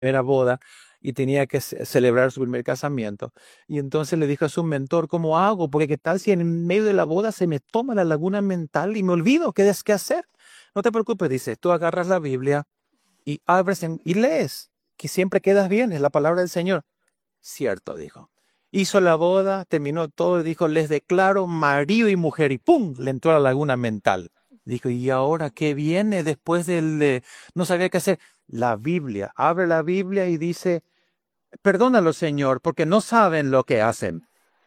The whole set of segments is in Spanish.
primera boda y tenía que celebrar su primer casamiento. Y entonces le dijo a su mentor, ¿cómo hago? Porque qué tal si en medio de la boda se me toma la laguna mental y me olvido qué es qué hacer. No te preocupes, dice, tú agarras la Biblia y abres y lees, que siempre quedas bien, es la palabra del Señor. Cierto, dijo. Hizo la boda, terminó todo y dijo, les declaro marido y mujer y ¡pum! Le entró a la laguna mental. Dijo, ¿y ahora qué viene después no sabía qué hacer? La Biblia, abre la Biblia y dice, perdónalo, Señor, porque no saben lo que hacen.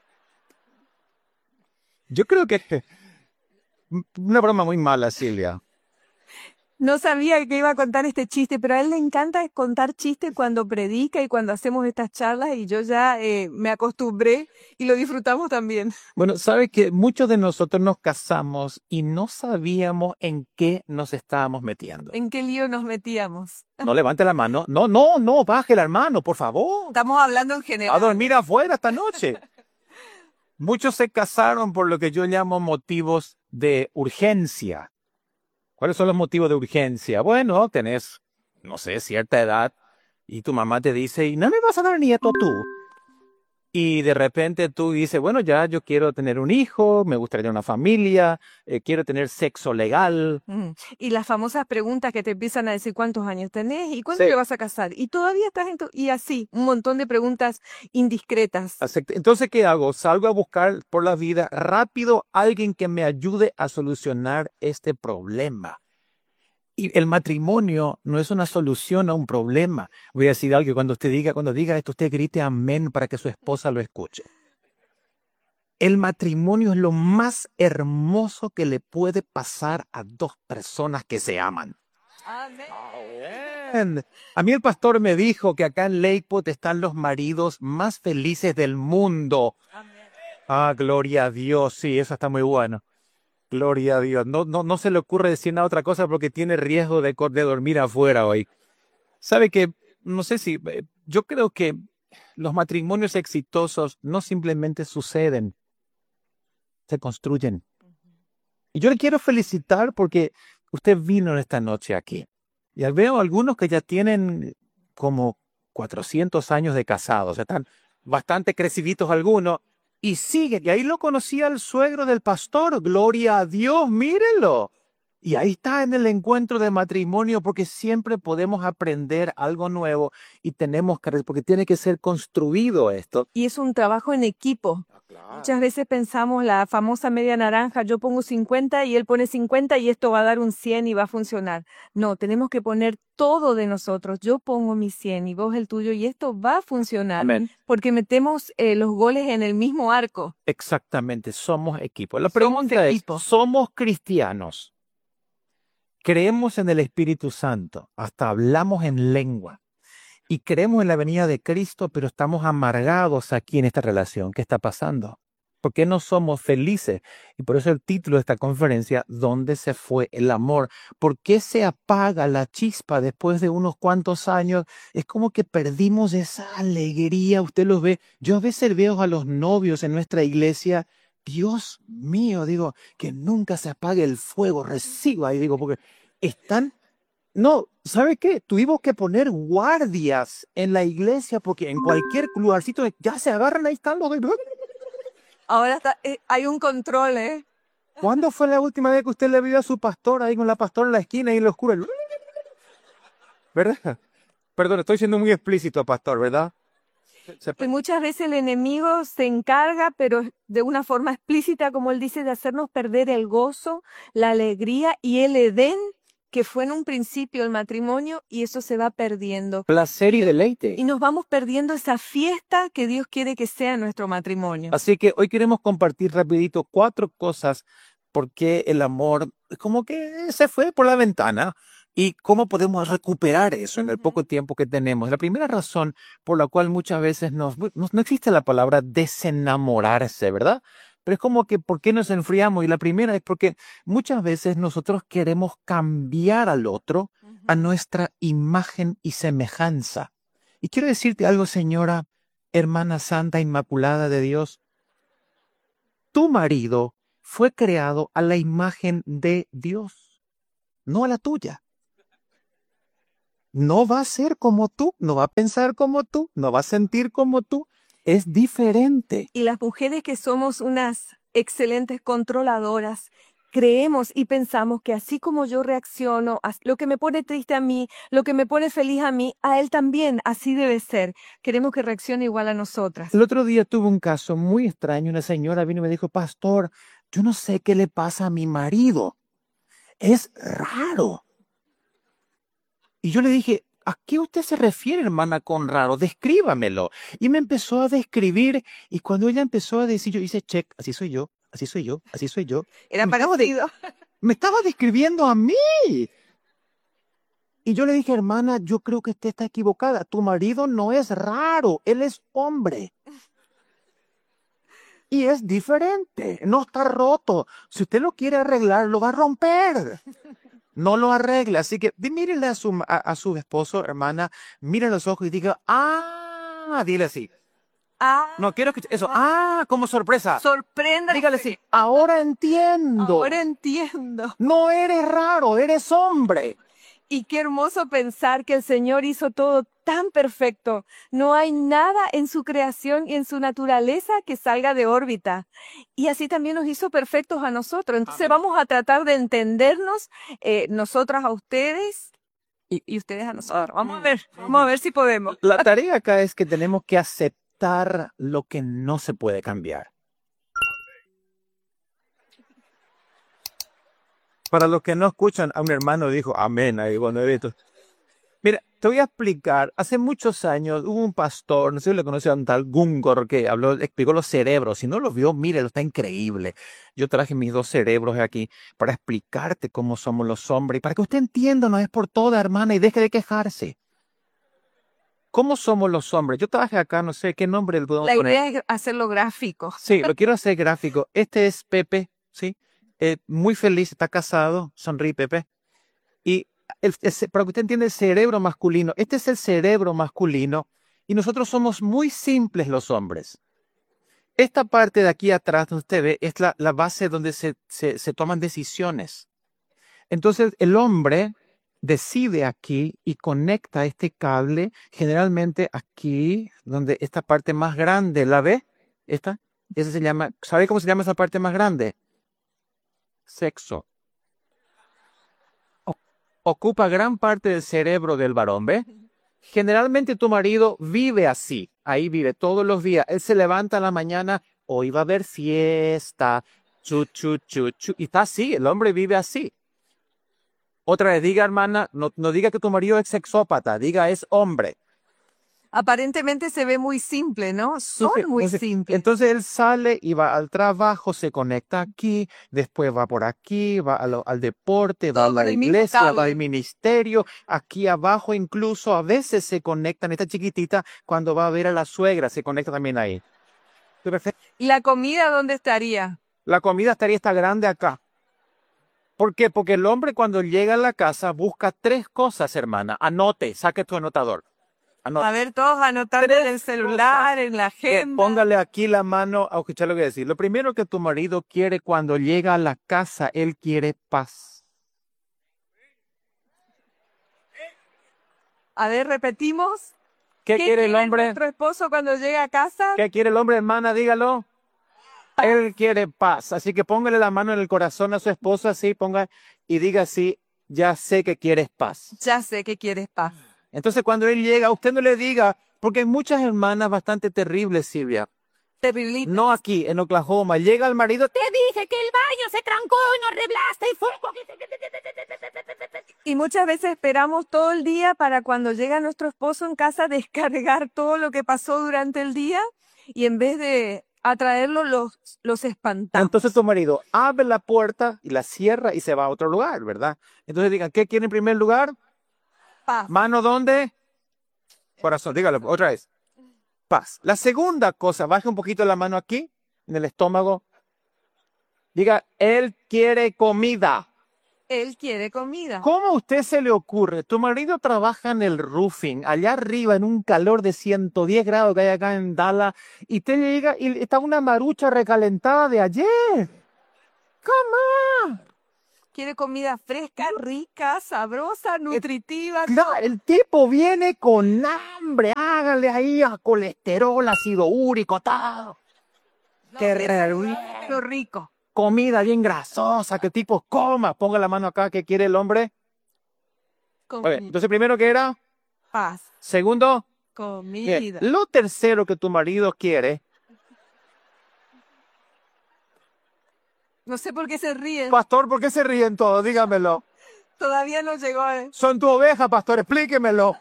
Yo creo que una broma muy mala, Silvia. No sabía que iba a contar este chiste, pero a él le encanta contar chistes cuando predica y cuando hacemos estas charlas y yo ya me acostumbré y lo disfrutamos también. Bueno, sabe que muchos de nosotros nos casamos y no sabíamos en qué nos estábamos metiendo. ¿En qué lío nos metíamos? No levante la mano. No, no, no, baje la hermano, por favor. Estamos hablando en A general, dormir ¿eh? afuera esta noche. Muchos se casaron por lo que yo llamo motivos de urgencia. ¿Cuáles son los motivos de urgencia? Bueno, tenés, no sé, cierta edad y tu mamá te dice, ¿y no me vas a dar nieto tú? Y de repente tú dices, bueno, ya yo quiero tener un hijo, me gustaría una familia, quiero tener sexo legal. Y las famosas preguntas que te empiezan a decir cuántos años tenés y cuándo te Sí. vas a casar. Y todavía estás en y así, un montón de preguntas indiscretas. Entonces, ¿qué hago? Salgo a buscar por la vida rápido alguien que me ayude a solucionar este problema. Y el matrimonio no es una solución a un problema. Voy a decir algo, cuando diga esto, usted grite amén para que su esposa lo escuche. El matrimonio es lo más hermoso que le puede pasar a dos personas que se aman. Amén. Bien. A mí el pastor me dijo que acá en Lakewood están los maridos más felices del mundo. Amén. Ah, gloria a Dios, sí, eso está muy bueno. Gloria a Dios. No, no, no se le ocurre decir nada otra cosa porque tiene riesgo de dormir afuera hoy. Sabe que, no sé si, yo creo que los matrimonios exitosos no simplemente suceden, se construyen. Y yo le quiero felicitar porque usted vino en esta noche aquí. Ya veo algunos que ya tienen como 400 años de casados, están bastante creciditos algunos y siguen. Y ahí lo conocía el suegro del pastor, gloria a Dios, mírenlo. Y ahí está en el encuentro de matrimonio porque siempre podemos aprender algo nuevo y tenemos que, porque tiene que ser construido esto. Y es un trabajo en equipo. Ah, claro. Muchas veces pensamos la famosa media naranja, yo pongo 50 y él pone 50 y esto va a dar un 100 y va a funcionar. No, tenemos que poner todo de nosotros. Yo pongo mi 100 y vos el tuyo y esto va a funcionar Amén. porque metemos los goles en el mismo arco. Exactamente, somos equipo. La Somos pregunta es, equipo. ¿somos cristianos? Creemos en el Espíritu Santo, hasta hablamos en lengua y creemos en la venida de Cristo, pero estamos amargados aquí en esta relación. ¿Qué está pasando? ¿Por qué no somos felices? Y por eso el título de esta conferencia, ¿dónde se fue el amor? ¿Por qué se apaga la chispa después de unos cuantos años? Es como que perdimos esa alegría. Usted los ve. Yo a veces veo a los novios en nuestra iglesia. Dios mío, digo, que nunca se apague el fuego, reciba, y digo, porque están no, ¿sabe qué? Tuvimos que poner guardias en la iglesia porque en cualquier lugarcito ya se agarran, ahí están los de... Ahora está, hay un control, ¿eh? ¿Cuándo fue la última vez que usted le vio a su pastor ahí con la pastora en la esquina y en la oscura? ¿Verdad? Perdón, estoy siendo muy explícito, pastor, ¿verdad? Y muchas veces el enemigo se encarga, pero de una forma explícita, como él dice, de hacernos perder el gozo, la alegría y el Edén que fue en un principio el matrimonio y eso se va perdiendo. Placer y deleite. Y nos vamos perdiendo esa fiesta que Dios quiere que sea nuestro matrimonio. Así que hoy queremos compartir rapidito 4 cosas por qué el amor como que se fue por la ventana y cómo podemos recuperar eso en el poco tiempo que tenemos. La primera razón por la cual muchas veces no existe la palabra desenamorarse, ¿verdad? Pero es como que ¿por qué nos enfriamos? Y la primera es porque muchas veces nosotros queremos cambiar al otro a nuestra imagen y semejanza. Y quiero decirte algo, señora, hermana santa, inmaculada de Dios, tu marido fue creado a la imagen de Dios, no a la tuya. no va a ser como tú, no va a pensar como tú, no va a sentir como tú. Es diferente. Y las mujeres que somos unas excelentes controladoras, creemos y pensamos que así como yo reacciono, lo que me pone triste a mí, lo que me pone feliz a mí, a él también, así debe ser. Queremos que reaccione igual a nosotras. El otro día tuve un caso muy extraño. Una señora vino y me dijo, pastor, yo no sé qué le pasa a mi marido. Es raro. Y yo le dije, ¿a qué usted se refiere, hermana, con raro? Descríbamelo. Y me empezó a describir. Y cuando ella empezó a decir, yo hice check, así soy yo, así soy yo, así soy yo. Era Me estaba, parecido. me estaba describiendo a mí. Y yo le dije, hermana, yo creo que usted está equivocada. Tu marido no es raro, él es hombre. Y es diferente, no está roto. Si usted lo quiere arreglar, lo va a romper. No lo arregla. Así que mírele a su esposo, hermana, mire los ojos y diga, dile así. No quiero escuchar eso. Como sorpresa. Sorpréndase. Dígale así, ahora entiendo. Ahora entiendo. No eres raro, eres hombre. Y qué hermoso pensar que el Señor hizo todo tan perfecto. No hay nada en su creación y en su naturaleza que salga de órbita. Y así también nos hizo perfectos a nosotros. Entonces vamos a tratar de entendernos, nosotras a ustedes y ustedes a nosotros. Vamos a ver si podemos. La tarea acá es que tenemos que aceptar lo que no se puede cambiar. Para los que no escuchan, a un hermano dijo, amén, ahí cuando he visto. Mira, te voy a explicar. Hace muchos años hubo un pastor, no sé si le conoce a un tal Gungor, que explicó los cerebros. Si no lo vio, mírelo, está increíble. Yo traje mis 2 cerebros aquí para explicarte cómo somos los hombres y para que usted entienda, no es por toda, hermana, y deje de quejarse. ¿Cómo somos los hombres? Yo traje acá, no sé qué nombre le podemos La poner. idea es hacerlo gráfico. Sí, lo quiero hacer gráfico. Este es Pepe, ¿sí? Muy feliz, está casado, sonríe Pepe. Y para que usted entienda el cerebro masculino, este es el cerebro masculino y nosotros somos muy simples los hombres. Esta parte de aquí atrás, donde usted ve, es la base donde se toman decisiones. Entonces, el hombre decide aquí y conecta este cable, generalmente aquí, donde esta parte más grande, ¿la ve? Esa se llama, ¿sabe cómo se llama esa parte más grande? Sexo. Ocupa gran parte del cerebro del varón, ¿ve? Generalmente tu marido vive así, ahí vive todos los días. Él se levanta en la mañana, hoy va a haber fiesta, chu, chu, chu, chu, y está así, el hombre vive así. Otra vez, diga hermana, no diga que tu marido es sexópata, diga es hombre. Aparentemente se ve muy simple, ¿no? Son muy simples. Entonces él sale y va al trabajo, se conecta aquí, después va por aquí, va al deporte, va a la iglesia, va al ministerio, aquí abajo incluso a veces se conectan, esta chiquitita, cuando va a ver a la suegra, se conecta también ahí. ¿Y la comida dónde estaría? La comida estaría esta grande acá. ¿Por qué? Porque el hombre cuando llega a la casa busca 3 cosas, hermana. Anote, saque tu anotador. A ver, todos anotando en el celular, en la agenda. Póngale aquí la mano a escuchar lo que decir. Lo primero que tu marido quiere cuando llega a la casa, él quiere paz. A ver, repetimos. ¿Qué quiere el hombre? Nuestro esposo cuando llega a casa? ¿Qué quiere el hombre, hermana? Dígalo. Él quiere paz. Así que póngale la mano en el corazón a su esposa, así, ponga y diga así, ya sé que quieres paz. Ya sé que quieres paz. Entonces cuando él llega, usted no le diga, porque hay muchas hermanas bastante terribles, Silvia. Terriblitas. No aquí, en Oklahoma. Llega el marido, te dije que el baño se trancó y no arreglaste y fuego. Y muchas veces esperamos todo el día para cuando llega nuestro esposo en casa descargar todo lo que pasó durante el día y en vez de atraerlo los espantamos. Entonces tu marido abre la puerta y la cierra y se va a otro lugar, ¿verdad? Entonces digan, ¿qué quiere en primer lugar? Paz. ¿Mano dónde? Corazón, dígalo otra vez. Paz. La segunda cosa, baje un poquito la mano aquí, en el estómago. Diga, él quiere comida. Él quiere comida. ¿Cómo a usted se le ocurre? Tu marido trabaja en el roofing, allá arriba, en un calor de 110 grados que hay acá en Dallas, y usted llega y está una marucha recalentada de ayer. Come on. Quiere comida fresca, rica, sabrosa, nutritiva. Claro, el tipo viene con hambre. Hágale ahí a colesterol, ácido úrico, todo. Lo rico. Comida bien grasosa, que el tipo coma. Ponga la mano acá, ¿qué quiere el hombre? Comida. Entonces, primero, ¿qué era? Paz. Segundo, Comida. bien. Lo tercero que tu marido quiere. No sé por qué se ríen. Pastor, ¿por qué se ríen todos? Dígamelo. Todavía no llegó. Son tu oveja, pastor, explíquemelo.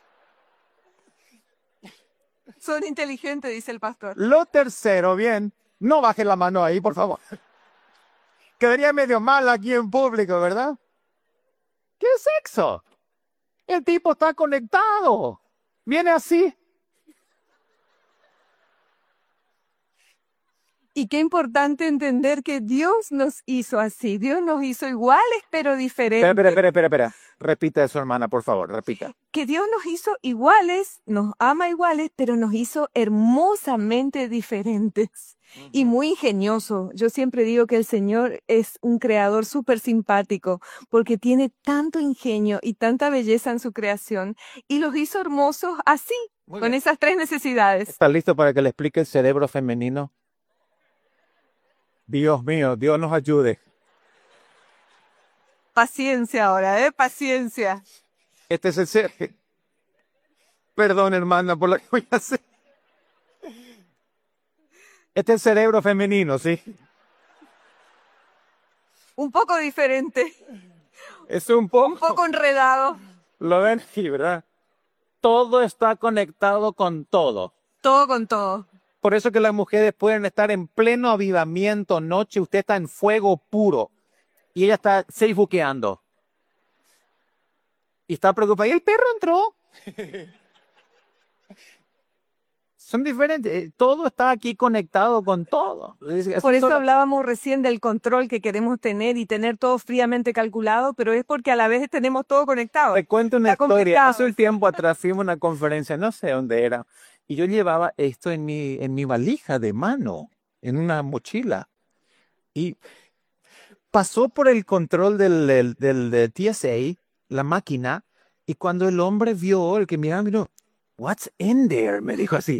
Son inteligentes, dice el pastor. Lo tercero, bien. No baje la mano ahí, por favor. Quedaría medio mal aquí en público, ¿verdad? ¿Qué sexo? El tipo está conectado. Viene así. Y qué importante entender que Dios nos hizo así. Dios nos hizo iguales, pero diferentes. Espera. Repita eso, hermana, por favor, repita. Que Dios nos hizo iguales, nos ama iguales, pero nos hizo hermosamente diferentes y muy ingenioso. Yo siempre digo que el Señor es un creador súper simpático porque tiene tanto ingenio y tanta belleza en su creación y los hizo hermosos así, Muy con bien. esas tres necesidades. ¿Está listo para que le explique el cerebro femenino? Dios mío, Dios nos ayude. Paciencia ahora, paciencia. Este es el cerebro. Perdón, hermana, por lo que voy a hacer. Este es el cerebro femenino, ¿sí? Un poco diferente, Es un poco. un poco enredado, Lo ven aquí, ¿verdad? Todo está conectado con todo. todo con todo. Por eso que las mujeres pueden estar en pleno avivamiento noche, usted está en fuego puro y ella está facebookeando. Y está preocupada. ¿Y el perro entró? Son diferentes. Todo está aquí conectado con todo. Por eso hablábamos recién del control que queremos tener y tener todo fríamente calculado, pero es porque a la vez tenemos todo conectado. Te cuento una Está historia. complicado. Hace un tiempo atrás fuimos a una conferencia, no sé dónde era, y yo llevaba esto en mi valija de mano, en una mochila. Y pasó por el control del TSA, la máquina, y cuando el hombre vio, el que miraba, miró, "What's in there?" Me dijo así.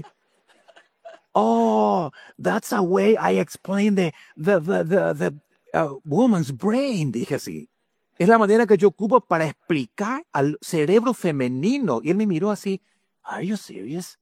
"Oh, that's a way I explain the woman's brain", dije así. Es la manera que yo ocupo para explicar al cerebro femenino. Y él me miró así, "Are you serious?"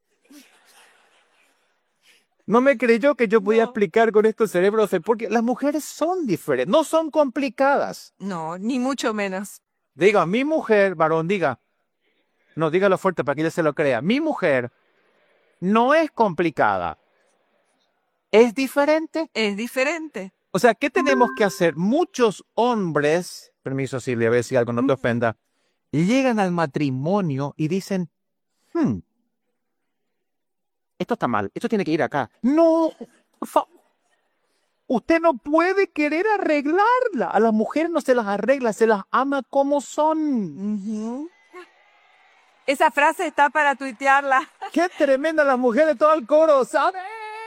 No me creyó que yo podía explicar con estos cerebros, porque las mujeres son diferentes, no son complicadas. No, ni mucho menos. Diga, mi mujer, varón, diga. No, dígalo fuerte para que ella se lo crea. Mi mujer no es complicada. Es diferente. Es diferente. O sea, ¿qué tenemos que hacer? Muchos hombres, permiso Silvia, a ver si algo no te ofenda, llegan al matrimonio y dicen, esto está mal, esto tiene que ir acá. No, por favor. Usted no puede querer arreglarla. A las mujeres no se las arregla, se las ama como son. Ujú. Esa frase está para tuitearla. Qué tremenda las mujeres, todo el coro, ¿saben?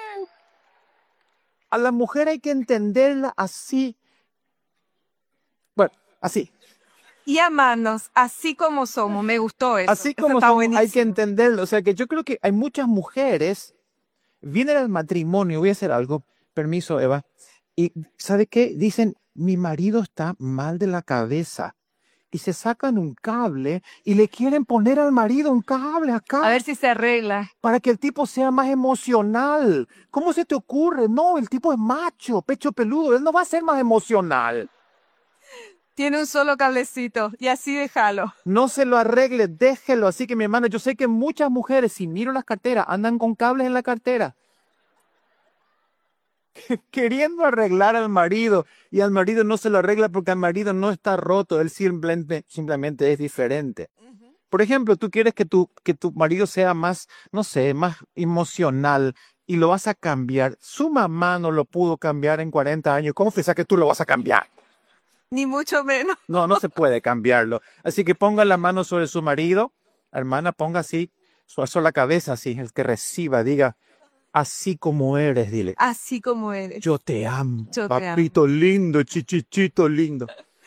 A la mujer hay que entenderla así. Bueno, así. Y amarnos así como somos. Me gustó eso. Así Eso como está somos, hay buenísimo. que entenderlo. O sea que yo creo que hay muchas mujeres, vienen al matrimonio, voy a hacer algo, permiso Eva, y ¿sabe qué? Dicen, mi marido está mal de la cabeza. Y se sacan un cable y le quieren poner al marido un cable acá. A ver si se arregla. Para que el tipo sea más emocional. ¿Cómo se te ocurre? No, el tipo es macho, pecho peludo, él no va a ser más emocional. Tiene un solo cablecito y así déjalo. No se lo arregle, déjelo. Así que mi hermana, yo sé que muchas mujeres, si miro las carteras, andan con cables en la cartera. Queriendo arreglar al marido, y al marido no se lo arregla porque al marido no está roto, él simplemente es diferente. Por ejemplo, tú quieres que tu marido sea más, no sé, más emocional y lo vas a cambiar. Su mamá no lo pudo cambiar en 40 años. ¿Cómo piensas que tú lo vas a cambiar? Ni mucho menos. No, no se puede cambiarlo. Así que ponga la mano sobre su marido. Hermana, ponga así, sobre la cabeza, así, el que reciba, diga, así como eres, dile. Así como eres. Yo te amo, Yo te amo. papito lindo, chichichito lindo.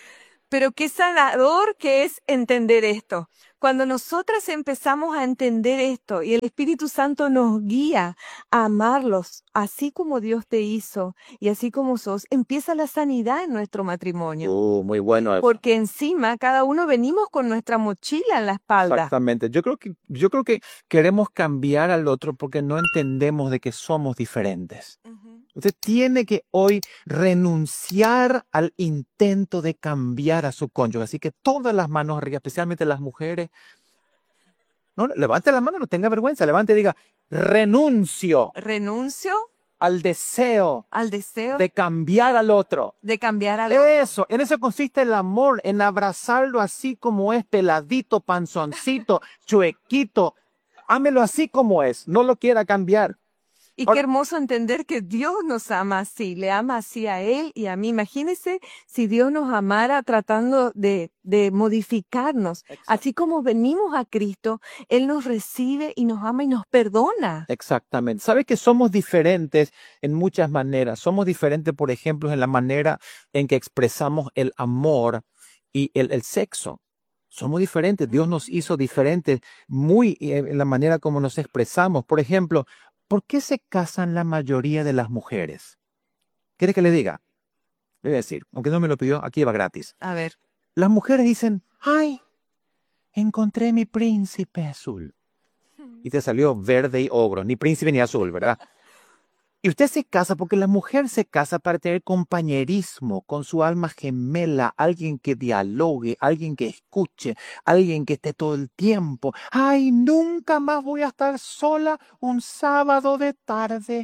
Pero qué sanador que es entender esto. Cuando nosotras empezamos a entender esto y el Espíritu Santo nos guía a amarlos así como Dios te hizo y así como sos, empieza la sanidad en nuestro matrimonio. Muy bueno eso. Porque encima cada uno venimos con nuestra mochila en la espalda. Exactamente. Yo creo que queremos cambiar al otro porque no entendemos de que somos diferentes. Usted tiene que hoy renunciar al intento de cambiar a su cónyuge. Así que todas las manos arriba, especialmente las mujeres. No, levante la mano, no tenga vergüenza. Levante y diga, renuncio Renuncio al deseo al deseo de cambiar al otro. de cambiar a Eso, en eso consiste el amor, en abrazarlo así como es, peladito, panzoncito, chuequito. Ámelo así como es, no lo quiera cambiar. Y Ahora- qué hermoso entender que Dios nos ama así, le ama así a Él y a mí. Imagínese si Dios nos amara tratando de modificarnos. Así como venimos a Cristo, Él nos recibe y nos ama y nos perdona. Exactamente. Sabes que somos diferentes en muchas maneras. Somos diferentes, por ejemplo, en la manera en que expresamos el amor y el sexo. Somos diferentes. Dios nos hizo diferentes muy en la manera como nos expresamos. Por ejemplo, ¿por qué se casan la mayoría de las mujeres? ¿Quiere que le diga? Le voy a decir, aunque no me lo pidió, aquí va gratis. A ver, Las mujeres dicen, ay, encontré mi príncipe azul. Y te salió verde y ogro, ni príncipe ni azul, ¿verdad? Y usted se casa porque la mujer se casa para tener compañerismo con su alma gemela, alguien que dialogue, alguien que escuche, alguien que esté todo el tiempo. Ay, nunca más voy a estar sola un sábado de tarde.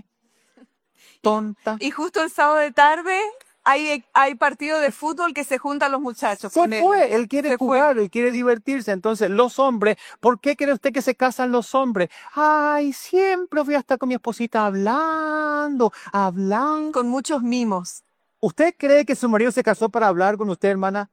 Tonta. y justo el sábado de tarde hay partido de fútbol que se juntan los muchachos. Se con él. fue, él quiere Se fue. jugar, él quiere divertirse. Entonces, los hombres, ¿por qué cree usted que se casan los hombres? Ay, siempre voy a estar con mi esposita hablando. Con muchos mimos. ¿Usted cree que su marido se casó para hablar con usted, hermana?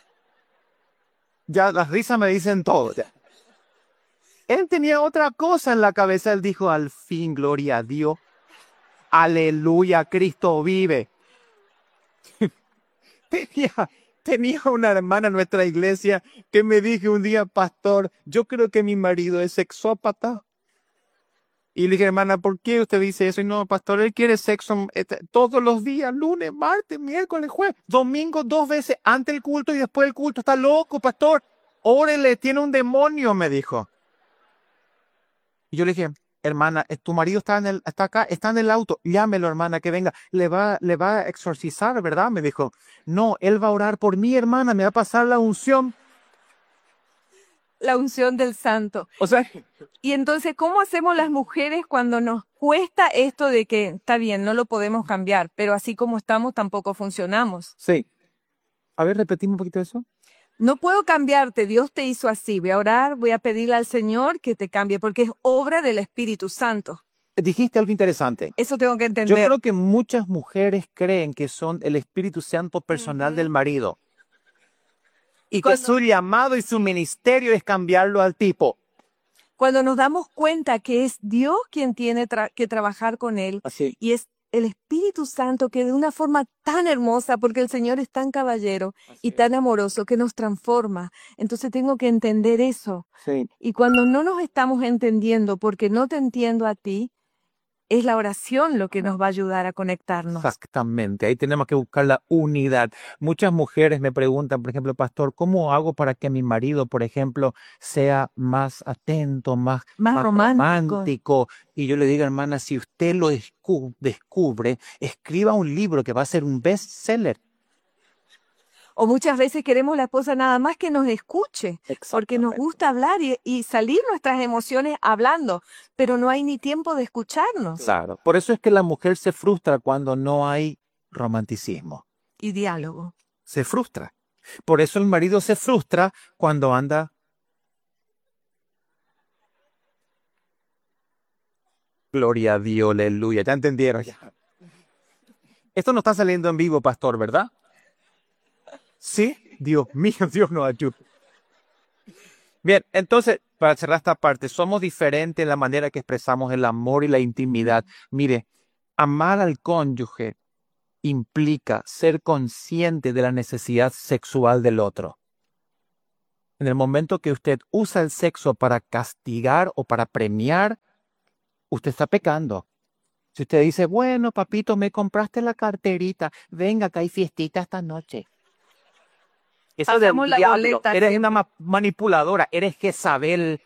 Ya las risas me dicen todo. Ya. Él tenía otra cosa en la cabeza. Él dijo, al fin, gloria a Dios. Aleluya, Cristo vive. Tenía una hermana en nuestra iglesia que me dijo un día, pastor, yo creo que mi marido es sexópata. Y le dije, hermana, ¿por qué usted dice eso? Y no, pastor, él quiere sexo todos los días, lunes, martes, miércoles, jueves, domingo, 2 veces, antes el culto y después el culto. Está loco, pastor. Órele, tiene un demonio, me dijo. Y yo le dije, hermana, tu marido está acá, está en el auto, llámelo, hermana, que venga, le va a exorcizar, ¿verdad? Me dijo, no, él va a orar por mí, hermana, me va a pasar la unción. La unción del santo. O sea, Y entonces, ¿cómo hacemos las mujeres cuando nos cuesta esto de que está bien, no lo podemos cambiar, pero así como estamos tampoco funcionamos? sí. A ver, repetimos un poquito eso. No puedo cambiarte, Dios te hizo así. Voy a orar, voy a pedirle al Señor que te cambie, porque es obra del Espíritu Santo. Dijiste algo interesante. Eso tengo que Yo entender. creo que muchas mujeres creen que son el Espíritu Santo personal del marido. Y que Cuando- su llamado y su ministerio es cambiarlo al tipo. Cuando nos damos cuenta que es Dios quien tiene que trabajar con él Así. y es el Espíritu Santo que de una forma tan hermosa, porque el Señor es tan caballero y tan amoroso que nos transforma. Entonces tengo que entender eso. Sí. Y cuando no nos estamos entendiendo porque no te entiendo a ti, es la oración lo que nos va a ayudar a conectarnos. Exactamente, ahí tenemos que buscar la unidad. Muchas mujeres me preguntan, por ejemplo, pastor, ¿cómo hago para que mi marido, por ejemplo, sea más atento, más romántico? Y yo le digo, hermana, si usted lo descubre, escriba un libro que va a ser un bestseller. O muchas veces queremos la esposa nada más que nos escuche, porque nos gusta hablar y salir nuestras emociones hablando, pero no hay ni tiempo de escucharnos. Claro, por eso es que la mujer se frustra cuando no hay romanticismo. Y diálogo. Se frustra. Por eso el marido se frustra cuando anda. Gloria a Dios, aleluya. ¿Ya entendieron? Esto no está saliendo en vivo, pastor, ¿verdad? Sí, Dios mío, Dios nos ayude. Bien, entonces, para cerrar esta parte, somos diferentes en la manera que expresamos el amor y la intimidad. Mire, amar al cónyuge implica ser consciente de la necesidad sexual del otro. En el momento que usted usa el sexo para castigar o para premiar, usted está pecando. Si usted dice, bueno, papito, me compraste la carterita, venga, que hay fiestita esta noche. Eso del Pasamos la diablo. boleta Eres siempre. una manipuladora, eres Jezabel.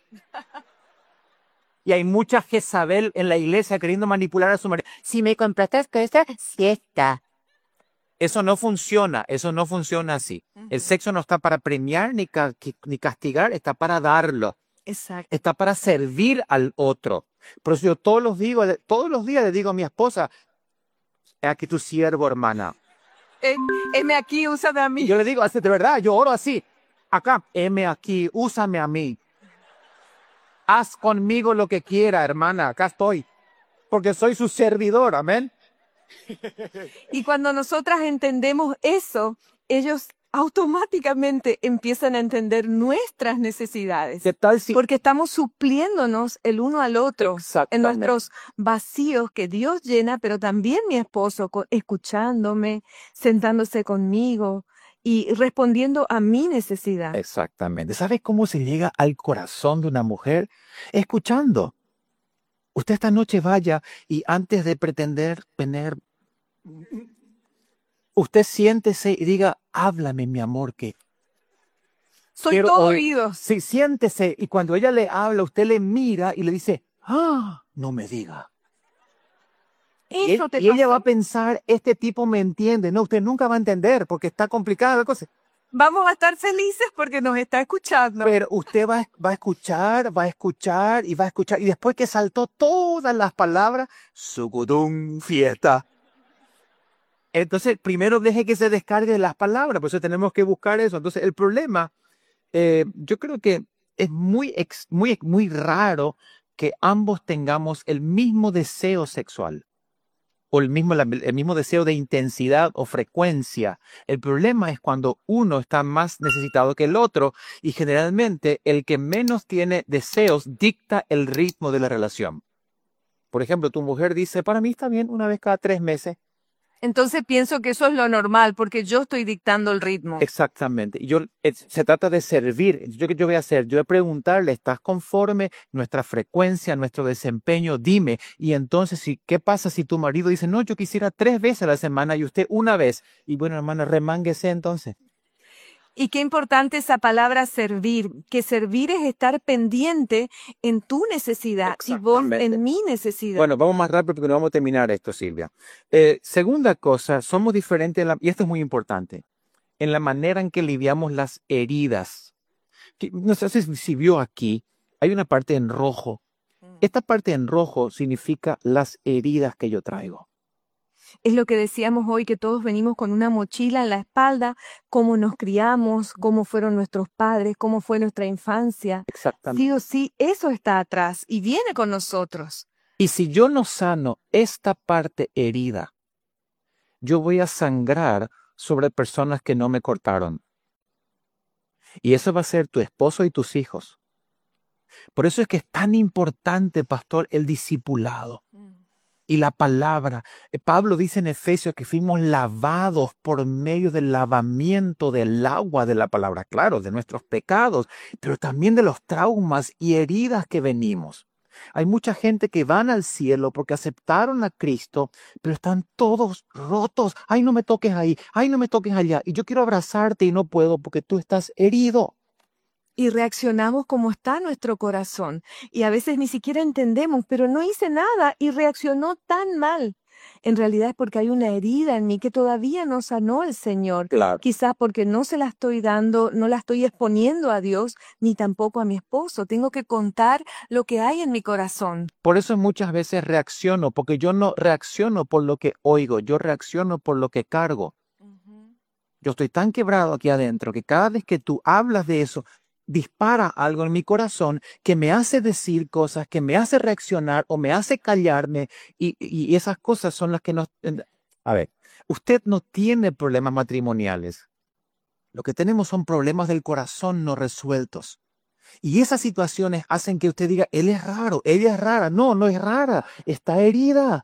Y hay mucha Jezabel en la iglesia queriendo manipular a su marido. Si me compraste esta fiesta. Eso no funciona así. El sexo no está para premiar ni castigar, está para darlo. Exacto. Está para servir al otro. Por eso yo todos los días le digo a mi esposa, aquí tu siervo, hermana. Heme aquí, úsame a Y mí. yo le digo, así de verdad, yo oro así. Acá, heme aquí, úsame a mí. Haz conmigo lo que quiera, hermana, acá estoy. Porque soy su servidor, amén. Y cuando nosotras entendemos eso, ellos automáticamente empiezan a entender nuestras necesidades. ¿Qué tal si... Porque estamos supliéndonos el uno al otro en Exactamente. nuestros vacíos que Dios llena, pero también mi esposo escuchándome, sentándose conmigo y respondiendo a mi necesidad. Exactamente. ¿Sabes cómo se llega al corazón de una mujer? Escuchando. Usted esta noche vaya y antes de pretender tener... Usted siéntese y diga, háblame, mi amor, que Soy quiero todo oír". oídos. Sí, siéntese y cuando ella le habla, usted le mira y le dice, no me diga. Eso te Y ella pasó. va a pensar, este tipo me entiende. No, usted nunca va a entender porque está complicada la cosa. Vamos a estar felices porque nos está escuchando. Pero usted va a escuchar, va a escuchar y va a escuchar. Y después que saltó todas las palabras, sucudum, fiesta. Entonces, primero deje que se descargue las palabras, por eso tenemos que buscar eso. Entonces, el problema, yo creo que es muy raro que ambos tengamos el mismo deseo sexual o el mismo deseo de intensidad o frecuencia. El problema es cuando uno está más necesitado que el otro y generalmente el que menos tiene deseos dicta el ritmo de la relación. Por ejemplo, tu mujer dice, para mí está bien una vez cada 3 meses. Entonces pienso que eso es lo normal porque yo estoy dictando el ritmo. Exactamente. Y se trata de servir. ¿Qué yo voy a hacer? Yo voy a preguntarle, ¿estás conforme? Nuestra frecuencia, nuestro desempeño, dime. Y entonces, ¿qué pasa si tu marido dice, no, yo quisiera 3 veces a la semana y usted una vez? Y bueno, hermana, remánguese entonces. Y qué importante esa palabra servir, que servir es estar pendiente en tu necesidad y vos Exactamente. en mi necesidad. Bueno, vamos más rápido porque no vamos a terminar esto, Silvia. Segunda cosa, somos diferentes, y esto es muy importante, en la manera en que lidiamos las heridas. No sé si vio aquí, hay una parte en rojo. Esta parte en rojo significa las heridas que yo traigo. Es lo que decíamos hoy, que todos venimos con una mochila en la espalda, cómo nos criamos, cómo fueron nuestros padres, cómo fue nuestra infancia. Exactamente. Sí o sí, eso está atrás y viene con nosotros. Y si yo no sano esta parte herida, yo voy a sangrar sobre personas que no me cortaron. Y eso va a ser tu esposo y tus hijos. Por eso es que es tan importante, pastor, el discipulado y la palabra. Pablo dice en Efesios que fuimos lavados por medio del lavamiento del agua de la palabra, claro, de nuestros pecados, pero también de los traumas y heridas que venimos. Hay mucha gente que van al cielo porque aceptaron a Cristo, pero están todos rotos. Ay, no me toques ahí, ay, no me toques allá. Y yo quiero abrazarte y no puedo porque tú estás herido. Y reaccionamos como está nuestro corazón. Y a veces ni siquiera entendemos, pero no hice nada y reaccionó tan mal. En realidad es porque hay una herida en mí que todavía no sanó el Señor. Claro. Quizás porque no se la estoy dando, no la estoy exponiendo a Dios, ni tampoco a mi esposo. Tengo que contar lo que hay en mi corazón. Por eso muchas veces reacciono, porque yo no reacciono por lo que oigo, yo reacciono por lo que cargo. Yo estoy tan quebrado aquí adentro que cada vez que tú hablas de eso, dispara algo en mi corazón que me hace decir cosas, que me hace reaccionar o me hace callarme y esas cosas son las que nos... A ver, usted no tiene problemas matrimoniales. Lo que tenemos son problemas del corazón no resueltos. Y esas situaciones hacen que usted diga, él es raro, ella es rara. No, no es rara, está herida.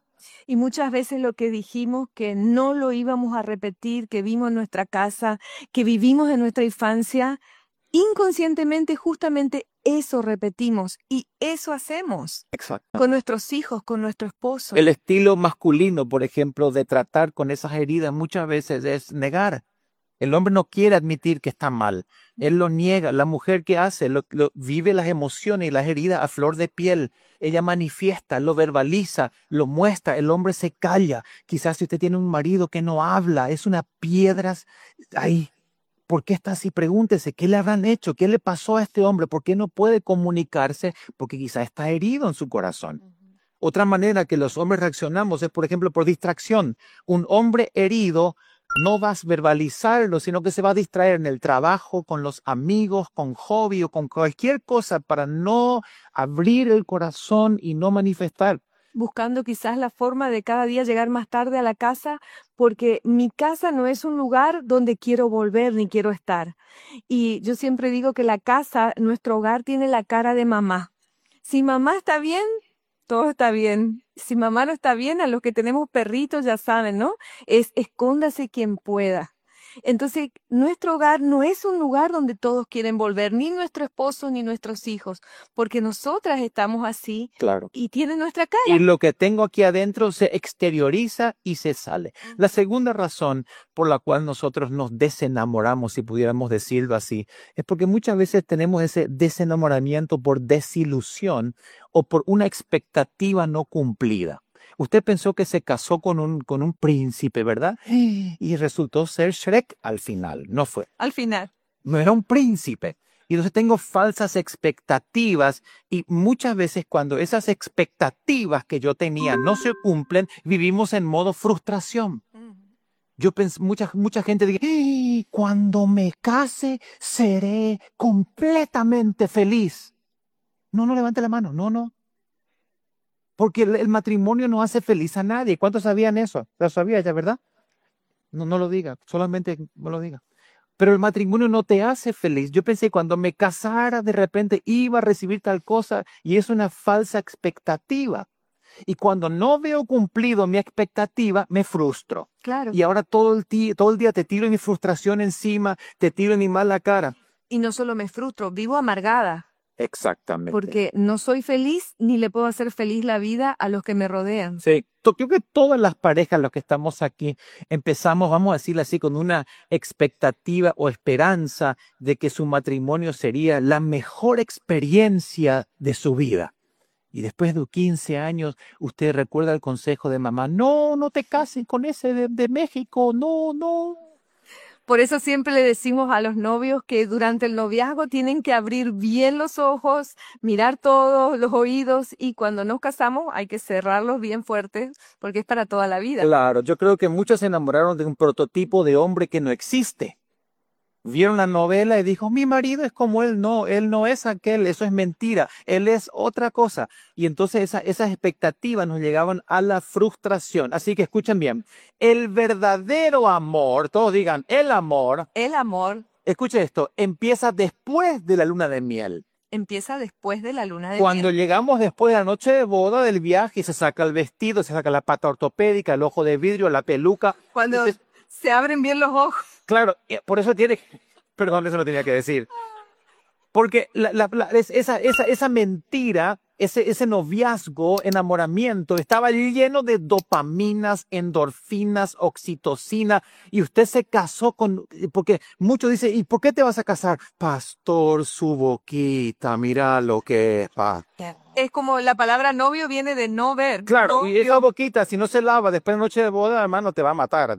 Y muchas veces lo que dijimos que no lo íbamos a repetir, que vimos en nuestra casa, que vivimos en nuestra infancia, inconscientemente justamente eso repetimos y eso hacemos Exacto. con nuestros hijos, con nuestro esposo. El estilo masculino, por ejemplo, de tratar con esas heridas muchas veces es negar. El hombre no quiere admitir que está mal. Él lo niega. La mujer, ¿qué hace? Vive las emociones y las heridas a flor de piel. Ella manifiesta, lo verbaliza, lo muestra. El hombre se calla. Quizás si usted tiene un marido que no habla, es una piedra ahí. ¿Por qué está así? Pregúntese, ¿qué le habrán hecho? ¿Qué le pasó a este hombre? ¿Por qué no puede comunicarse? Porque quizás está herido en su corazón. Otra manera que los hombres reaccionamos es, por ejemplo, por distracción. Un hombre herido no vas a verbalizarlo, sino que se va a distraer en el trabajo, con los amigos, con hobby o con cualquier cosa para no abrir el corazón y no manifestar. Buscando quizás la forma de cada día llegar más tarde a la casa, porque mi casa no es un lugar donde quiero volver ni quiero estar. Y yo siempre digo que la casa, nuestro hogar, tiene la cara de mamá. Si mamá está bien, todo está bien. Si mamá no está bien, a los que tenemos perritos ya saben, ¿no? Es escóndase quien pueda. Entonces, nuestro hogar no es un lugar donde todos quieren volver, ni nuestro esposo ni nuestros hijos, porque nosotras estamos así Claro. y tienen nuestra cara. Y lo que tengo aquí adentro se exterioriza y se sale. La segunda razón por la cual nosotros nos desenamoramos, si pudiéramos decirlo así, es porque muchas veces tenemos ese desenamoramiento por desilusión o por una expectativa no cumplida. Usted pensó que se casó con un príncipe, ¿verdad? Y resultó ser Shrek al final. No fue. Al final. No era un príncipe. Y entonces tengo falsas expectativas y muchas veces cuando esas expectativas que yo tenía no se cumplen, vivimos en modo frustración. Yo pensé, mucha gente dice, cuando me case seré completamente feliz. No levante la mano, no. Porque el matrimonio no hace feliz a nadie. ¿Cuántos sabían eso? ¿Lo sabía ya, verdad? No lo diga, solamente no lo diga. Pero el matrimonio no te hace feliz. Yo pensé cuando me casara de repente iba a recibir tal cosa y es una falsa expectativa. Y cuando no veo cumplido mi expectativa, me frustro. Claro. Y ahora todo el día te tiro mi frustración encima, te tiro mi mala cara. Y no solo me frustro, vivo amargada. Exactamente. Porque no soy feliz ni le puedo hacer feliz la vida a los que me rodean. Sí, creo que todas las parejas, los que estamos aquí, empezamos, vamos a decirlo así, con una expectativa o esperanza de que su matrimonio sería la mejor experiencia de su vida. Y después de 15 años, usted recuerda el consejo de mamá, no te cases con ese de México, no. Por eso siempre le decimos a los novios que durante el noviazgo tienen que abrir bien los ojos, mirar todos los oídos y cuando nos casamos hay que cerrarlos bien fuertes porque es para toda la vida. Claro, yo creo que muchos se enamoraron de un prototipo de hombre que no existe. Vieron la novela y dijo, mi marido es como él no es aquel, eso es mentira, él es otra cosa. Y entonces esas expectativas nos llegaban a la frustración. Así que escuchen bien, el verdadero amor, todos digan, el amor, escuche esto, empieza después de la luna de miel. Empieza después de la luna de Cuando miel. llegamos después de la noche de boda, del viaje, y se saca el vestido, se saca la pata ortopédica, el ojo de vidrio, la peluca. Cuando se abren bien los ojos. Claro, por eso perdón, eso lo tenía que decir. Porque esa mentira, ese noviazgo, enamoramiento, estaba lleno de dopaminas, endorfinas, oxitocina, y usted se casó porque muchos dicen, ¿y por qué te vas a casar? Pastor, su boquita, mira lo que es, Es como la palabra novio viene de no ver. Claro, novio. y esa boquita, si no se lava después de noche de boda, hermano, te va a matar.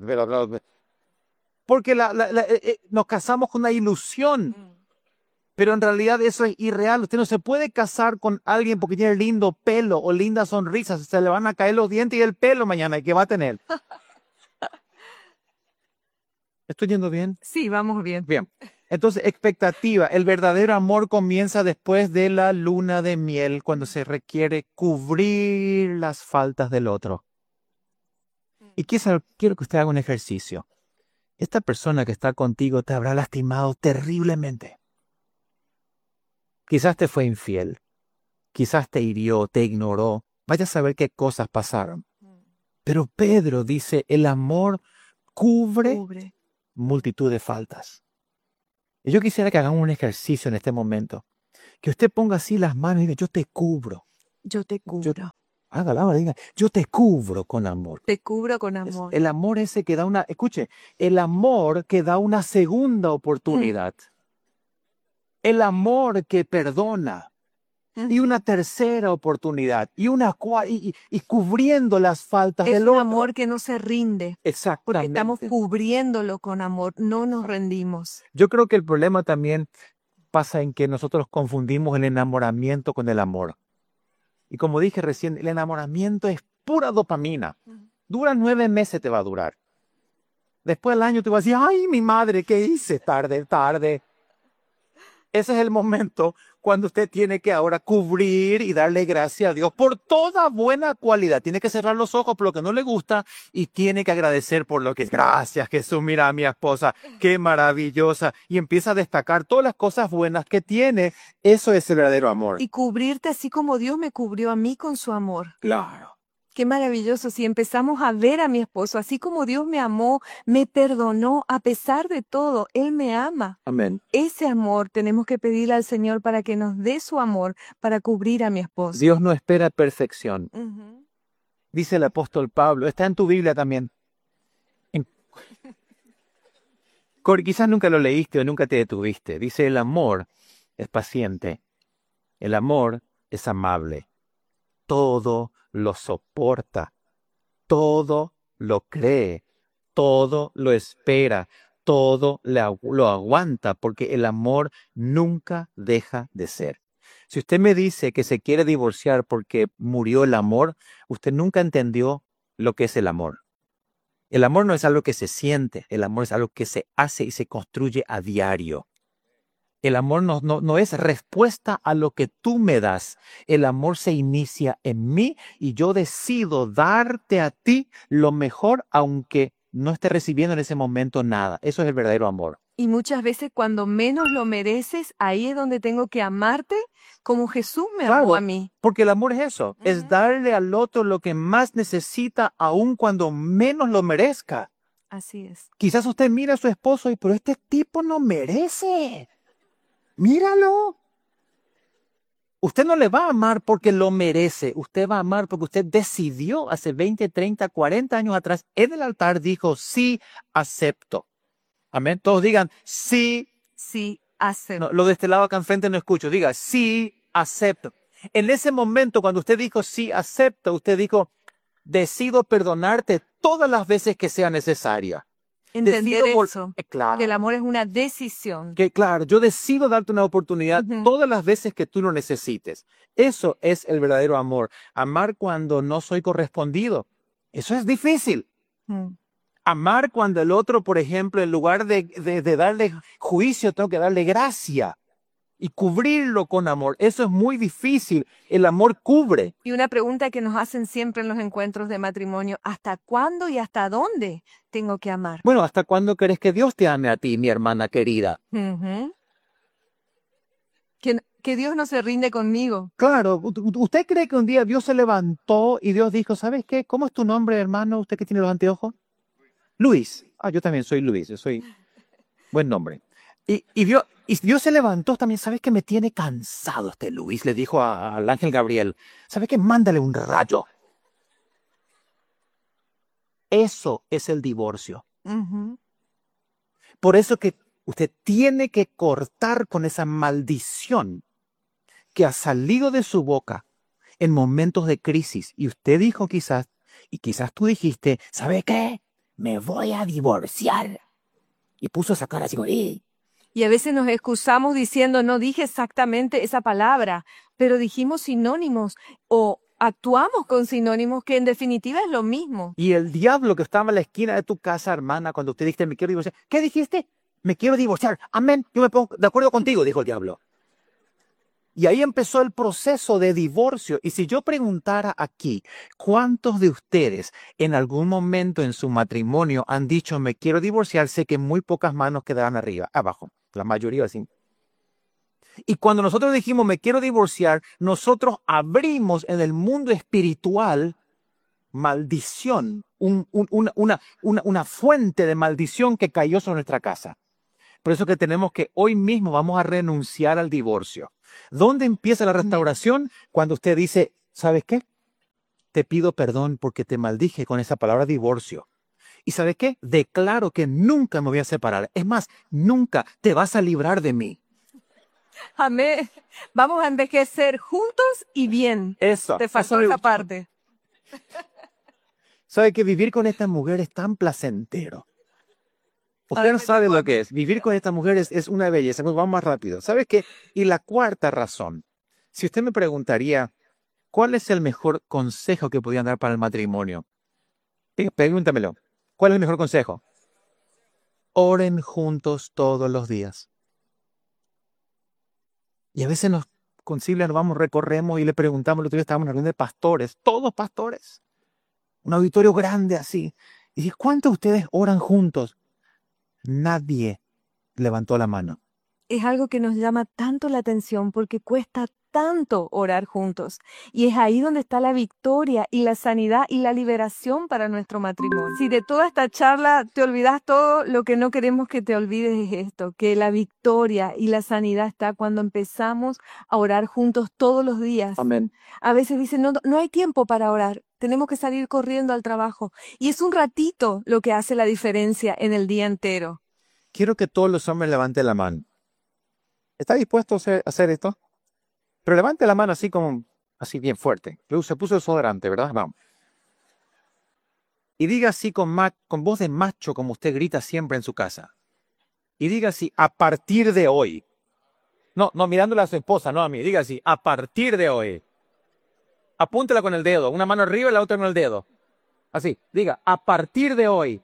Porque nos casamos con una ilusión, pero en realidad eso es irreal. Usted no se puede casar con alguien porque tiene lindo pelo o linda sonrisa. Se le van a caer los dientes y el pelo mañana. ¿Y qué va a tener? ¿Estoy yendo bien? Sí, vamos bien. Bien. Entonces, expectativa. El verdadero amor comienza después de la luna de miel, cuando se requiere cubrir las faltas del otro. Y quiero que usted haga un ejercicio. Esta persona que está contigo te habrá lastimado terriblemente. Quizás te fue infiel, quizás te hirió, te ignoró. Vaya a saber qué cosas pasaron. Pero Pedro dice, el amor cubre Cubre. multitud de faltas. Y yo quisiera que hagamos un ejercicio en este momento. Que usted ponga así las manos y diga, yo te cubro. Yo te cubro. Hágala ahora, diga, yo te cubro con amor. Te cubro con Es amor. el amor ese que da una, escuche, el amor que da una segunda oportunidad. El amor que perdona. Y una tercera oportunidad. Y cubriendo las faltas Es del un otro. amor que no se rinde. Porque Exactamente. estamos cubriéndolo con amor. No nos rendimos. Yo creo que el problema también pasa en que nosotros confundimos el enamoramiento con el amor. Y como dije recién, el enamoramiento es pura dopamina. Dura 9 meses, te va a durar. Después del año te vas a decir, ay, mi madre, ¿qué hice? Tarde. Ese es el momento cuando usted tiene que ahora cubrir y darle gracias a Dios por toda buena cualidad. Tiene que cerrar los ojos por lo que no le gusta y tiene que agradecer por lo que es. Gracias, Jesús, mira a mi esposa, qué maravillosa. Y empieza a destacar todas las cosas buenas que tiene. Eso es el verdadero amor. Y cubrirte así como Dios me cubrió a mí con su amor. Claro. Qué maravilloso. Si empezamos a ver a mi esposo, así como Dios me amó, me perdonó, a pesar de todo, Él me ama. Amén. Ese amor tenemos que pedirle al Señor para que nos dé su amor para cubrir a mi esposo. Dios no espera perfección. Ujú. Dice el apóstol Pablo, está en tu Biblia también. Quizás nunca lo leíste o nunca te detuviste. Dice, el amor es paciente, el amor es amable, todo lo soporta, todo lo cree, todo lo espera, todo lo aguanta, porque el amor nunca deja de ser. Si usted me dice que se quiere divorciar porque murió el amor, usted nunca entendió lo que es el amor. El amor no es algo que se siente, el amor es algo que se hace y se construye a diario. El amor no es respuesta a lo que tú me das. El amor se inicia en mí y yo decido darte a ti lo mejor, aunque no esté recibiendo en ese momento nada. Eso es el verdadero amor. Y muchas veces cuando menos lo mereces, ahí es donde tengo que amarte como Jesús me amó Claro. a mí. Porque el amor es eso, es Ujú. darle al otro lo que más necesita, aun cuando menos lo merezca. Así es. Quizás usted mira a su esposo y, pero este tipo no merece. Míralo. Usted no le va a amar porque lo merece. Usted va a amar porque usted decidió hace 20, 30, 40 años atrás en el altar, dijo, sí, acepto. Amén. Todos digan, sí. Sí, acepto. No, lo de este lado acá enfrente no escucho. Diga, sí, acepto. En ese momento, cuando usted dijo, sí, acepto, usted dijo, decido perdonarte todas las veces que sea necesaria. Entender eso, Claro. que el amor es una decisión. Que claro, yo decido darte una oportunidad Ujú. todas las veces que tú lo necesites. Eso es el verdadero amor. Amar cuando no soy correspondido. Eso es difícil. Mm. Amar cuando el otro, por ejemplo, en lugar de darle juicio, tengo que darle gracia y cubrirlo con amor. Eso es muy difícil. El amor cubre. Y una pregunta que nos hacen siempre en los encuentros de matrimonio, ¿hasta cuándo y hasta dónde tengo que amar? Bueno, ¿hasta cuándo querés que Dios te ame a ti, mi hermana querida? Ujú. Que Dios no se rinde conmigo. Claro, ¿usted cree que un día Dios se levantó y Dios dijo, ¿sabes qué? ¿Cómo es tu nombre, hermano? ¿Usted que tiene los anteojos? Luis. Ah, yo también soy Luis, yo soy buen nombre. Y Dios se levantó también, ¿sabes qué? Me tiene cansado este Luis, le dijo al ángel Gabriel. ¿Sabes qué? Mándale un rayo. Eso es el divorcio. Ujú. Por eso que usted tiene que cortar con esa maldición que ha salido de su boca en momentos de crisis. Y usted dijo quizás, y quizás tú dijiste, ¿sabe qué? Me voy a divorciar. Y puso esa cara así como, ¡eh! Y a veces nos excusamos diciendo, no dije exactamente esa palabra, pero dijimos sinónimos o actuamos con sinónimos que en definitiva es lo mismo. Y el diablo que estaba en la esquina de tu casa, hermana, cuando usted dijiste, me quiero divorciar. ¿Qué dijiste? Me quiero divorciar. Amén. Yo me pongo de acuerdo contigo, dijo el diablo. Y ahí empezó el proceso de divorcio. Y si yo preguntara aquí, ¿cuántos de ustedes en algún momento en su matrimonio han dicho, me quiero divorciar? Sé que muy pocas manos quedarán abajo. La mayoría así. Y cuando nosotros dijimos, me quiero divorciar, nosotros abrimos en el mundo espiritual maldición, una fuente de maldición que cayó sobre nuestra casa. Por eso que tenemos que hoy mismo vamos a renunciar al divorcio. ¿Dónde empieza la restauración? Cuando usted dice, ¿sabes qué? Te pido perdón porque te maldije con esa palabra divorcio. ¿Y sabes qué? Declaro que nunca me voy a separar. Es más, nunca te vas a librar de mí. Amén. Vamos a envejecer juntos y bien. Eso. Te faltó esa parte. ¿Sabe que vivir con esta mujer es tan placentero? Usted no sabe lo que es. Vivir con esta mujer es una belleza. Nos vamos más rápido. ¿Sabe qué? Y la cuarta razón. Si usted me preguntaría, ¿cuál es el mejor consejo que podían dar para el matrimonio? Pregúntamelo. ¿Cuál es el mejor consejo? Oren juntos todos los días. Y a veces nos concilian, nos vamos, recorremos y le preguntamos, el otro día estábamos en una reunión de pastores, todos pastores, un auditorio grande así. Y dije, ¿cuántos de ustedes oran juntos? Nadie levantó la mano. Es algo que nos llama tanto la atención porque cuesta tanto orar juntos. Y es ahí donde está la victoria y la sanidad y la liberación para nuestro matrimonio. Si de toda esta charla te olvidas todo, lo que no queremos que te olvides es esto, que la victoria y la sanidad está cuando empezamos a orar juntos todos los días. Amén. A veces dicen, no hay tiempo para orar, tenemos que salir corriendo al trabajo. Y es un ratito lo que hace la diferencia en el día entero. Quiero que todos los hombres levanten la mano. ¿Está dispuesto a hacer esto? Pero levante la mano así bien fuerte. Luego se puso desodorante, ¿verdad? Vamos. Y diga así con voz de macho, como usted grita siempre en su casa. Y diga así, a partir de hoy. No, mirándole a su esposa, no a mí. Diga así, a partir de hoy. Apúntela con el dedo, una mano arriba y la otra con el dedo. Así, diga, a partir de hoy,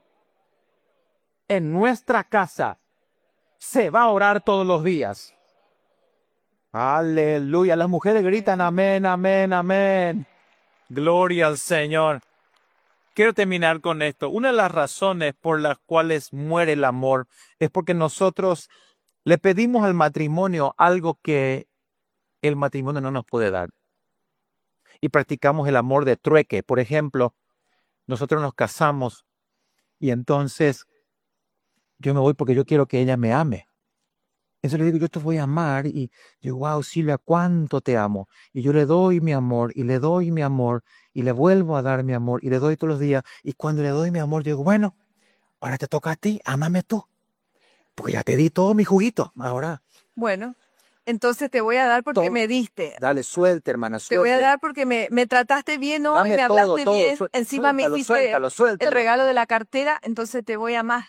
en nuestra casa, se va a orar todos los días. Aleluya. Las mujeres gritan amén, amén, amén. Gloria al Señor. Quiero terminar con esto. Una de las razones por las cuales muere el amor es porque nosotros le pedimos al matrimonio algo que el matrimonio no nos puede dar. Y practicamos el amor de trueque. Por ejemplo, nosotros nos casamos y entonces yo me voy porque yo quiero que ella me ame. Entonces le digo, yo te voy a amar y yo, wow, Silvia, cuánto te amo. Y yo le doy mi amor y le doy mi amor y le vuelvo a dar mi amor y le doy todos los días. Y cuando le doy mi amor, yo digo, bueno, ahora te toca a ti, ámame tú. Porque ya te di todo mi juguito, ahora. Bueno, entonces te voy a dar porque me diste. Dale, suelte, hermana, suelte. Te voy a dar porque me trataste bien hoy, me hablaste bien. Encima me hiciste el regalo de la cartera, entonces te voy a amar.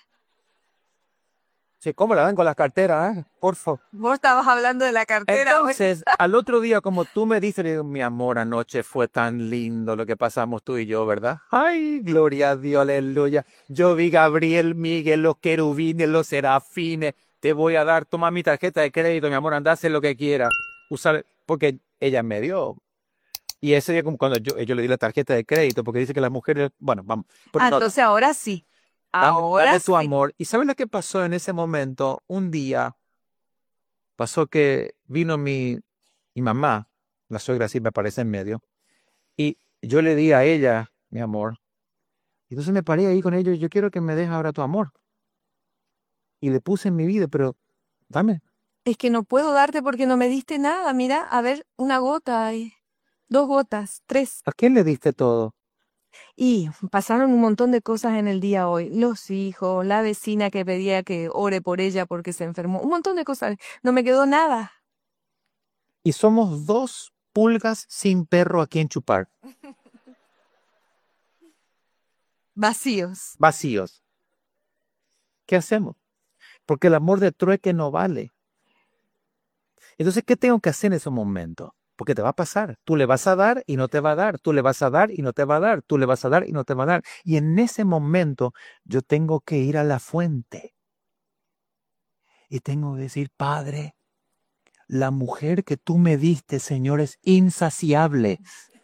Sí, ¿cómo la dan con las carteras? Por favor. Vos estabas hablando de la cartera. Entonces, al otro día, como tú me dices, le digo, mi amor, anoche fue tan lindo lo que pasamos tú y yo, ¿verdad? Ay, gloria a Dios, aleluya. Yo vi Gabriel, Miguel, los querubines, los serafines. Te voy a dar, toma mi tarjeta de crédito, mi amor, anda a hacer lo que quieras. Usar, porque ella me dio. Y ese día, como cuando yo le di la tarjeta de crédito, porque dice que las mujeres, bueno, vamos. Entonces ahora sí. Dame tu amor. ¿Y sabes lo que pasó en ese momento? Un día pasó que vino mi mamá, la suegra así me aparece en medio, y yo le di a ella mi amor. Y entonces me paré ahí con ellos y yo quiero que me dejes ahora tu amor. Y le puse en mi vida, pero dame. Es que no puedo darte porque no me diste nada. Mira, a ver, una gota, 2 gotas, 3. ¿A quién le diste todo? Y pasaron un montón de cosas en el día hoy. Los hijos, la vecina que pedía que ore por ella porque se enfermó. Un montón de cosas. No me quedó nada. Y somos 2 pulgas sin perro a quien chupar. Vacíos. Vacíos. ¿Qué hacemos? Porque el amor de trueque no vale. Entonces, ¿qué tengo que hacer en ese momento? Porque te va a pasar. Tú le vas a dar y no te va a dar. Tú le vas a dar y no te va a dar. Tú le vas a dar y no te va a dar. Y en ese momento yo tengo que ir a la fuente. Y tengo que decir, Padre, la mujer que tú me diste, Señor, es insaciable.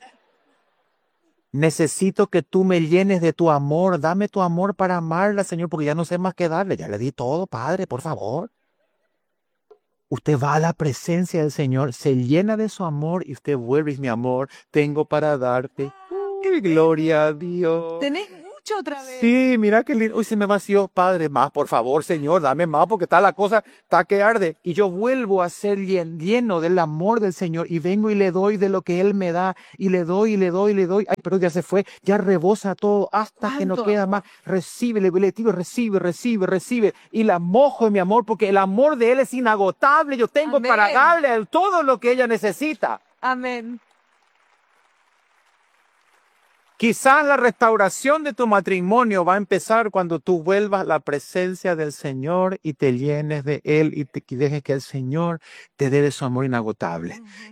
Necesito que tú me llenes de tu amor. Dame tu amor para amarla, Señor, porque ya no sé más qué darle. Ya le di todo, Padre, por favor. Usted va a la presencia del Señor, se llena de su amor y usted vuelve, mi amor, tengo para darte. Gloria a Dios. Tenés mucho otra vez. Sí, mira qué lindo. Uy, se me vació, Padre, más, por favor, Señor, dame más, porque está la cosa, está que arde. Y yo vuelvo a ser lleno del amor del Señor y vengo y le doy de lo que Él me da y le doy y le doy y le doy. Ay, pero ya se fue, ya rebosa todo hasta que no ¿Cuánto queda amor? más. Recibe, le digo, recibe. Y la mojo en mi amor, porque el amor de Él es inagotable. Yo tengo Amén. para darle todo lo que ella necesita. Amén. Quizás la restauración de tu matrimonio va a empezar cuando tú vuelvas a la presencia del Señor y te llenes de Él y dejes que el Señor te dé de su amor inagotable.